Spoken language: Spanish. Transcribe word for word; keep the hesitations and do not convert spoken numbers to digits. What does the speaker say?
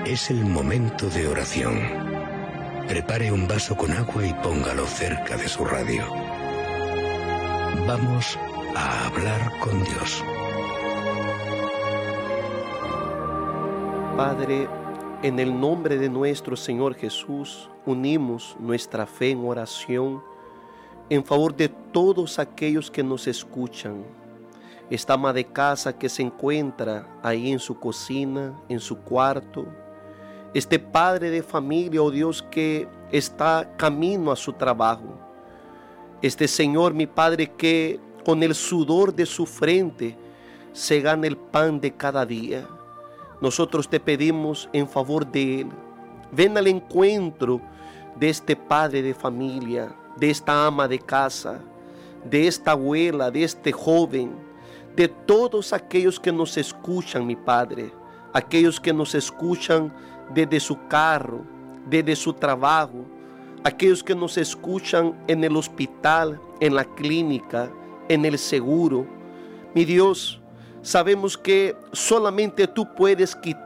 Es el momento de oración. Prepare un vaso con agua y póngalo cerca de su radio. Vamos a hablar con Dios. Padre, en el nombre de nuestro Señor Jesús, unimos nuestra fe en oración en favor de todos aquellos que nos escuchan. Esta ama de casa que se encuentra ahí en su cocina, en su cuarto. Este padre de familia, oh Dios, que está camino a su trabajo. Este Señor, mi Padre, que con el sudor de su frente se gana el pan de cada día. Nosotros te pedimos en favor de él. Ven al encuentro de este padre de familia, de esta ama de casa, de esta abuela, de este joven, de todos aquellos que nos escuchan, mi Padre, aquellos que nos escuchan desde su carro, desde su trabajo, aquellos que nos escuchan en el hospital, en la clínica, en el seguro. Mi Dios, sabemos que solamente tú puedes quitar